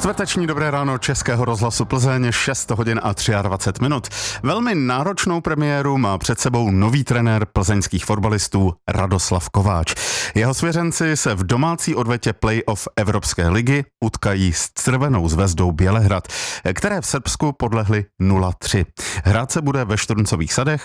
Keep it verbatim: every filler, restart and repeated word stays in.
Čtvrteční dobré ráno Českého rozhlasu Plzeň, šest hodin a dvacet tři minut. Velmi náročnou premiéru má před sebou nový trenér plzeňských fotbalistů Radoslav Kováč. Jeho svěřenci se v domácí odvetě play-off Evropské ligy utkají s Crvenou zvezdou Bělehrad, které v Srbsku podlehly nula tři. Hrát se bude ve Štruncových sadech